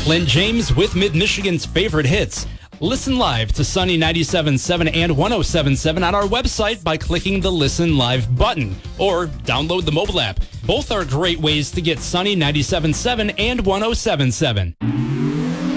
Clint James with Mid-Michigan's favorite hits. Listen live to Sunny 97.7 and 107.7 on our website by clicking the Listen Live button or download the mobile app. Both are great ways to get Sunny 97.7 and 107.7.